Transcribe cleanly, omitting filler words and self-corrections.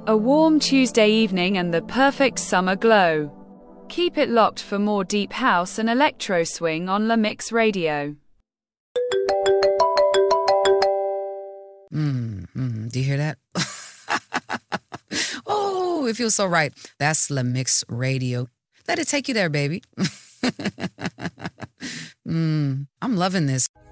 A warm Tuesday evening and the perfect summer glow. Keep it locked for more deep house and electro swing on La Mix Radio. Do you hear that? Oh, it feels so right. That's La Mix Radio. Let it take you there, baby. I'm loving this.